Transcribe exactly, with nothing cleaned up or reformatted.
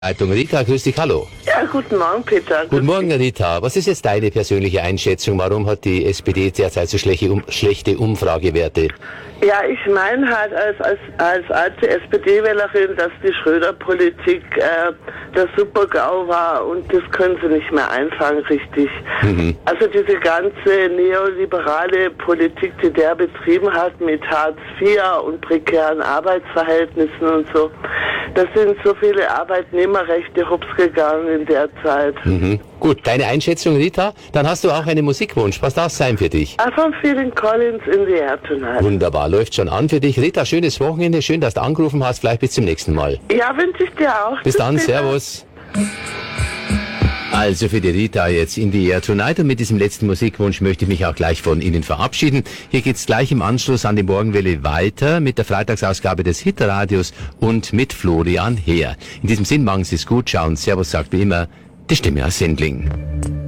Leitung Rita, grüß dich, hallo. Ja, guten Morgen, Peter. Guten Morgen, Rita. Was ist jetzt deine persönliche Einschätzung? Warum hat die S P D derzeit so schlechte, um, schlechte Umfragewerte? Ja, ich meine halt als, als, als alte S P D-Wählerin, dass die Schröder-Politik äh, der Super-GAU war und das können sie nicht mehr einfangen, richtig. Mhm. Also diese ganze neoliberale Politik, die der betrieben hat mit Hartz vier und prekären Arbeitsverhältnissen und so, da sind so viele Arbeitnehmerrechte hops gegangen in der Zeit. Mhm. Gut, deine Einschätzung, Rita. Dann hast du auch einen Musikwunsch. Was darf es sein für dich? Von Phil Collins, In the Air Tonight. Wunderbar, läuft schon an für dich. Rita, schönes Wochenende. Schön, dass du angerufen hast. Vielleicht bis zum nächsten Mal. Ja, wünsche ich dir auch. Bis dann, servus. Also für die Rita jetzt In the Air Tonight, und mit diesem letzten Musikwunsch möchte ich mich auch gleich von Ihnen verabschieden. Hier geht's gleich im Anschluss an die Morgenwelle weiter mit der Freitagsausgabe des Hitradios und mit Florian Heer. In diesem Sinn, machen Sie es gut, schauen, servus, sagt wie immer die Stimme aus Sendling.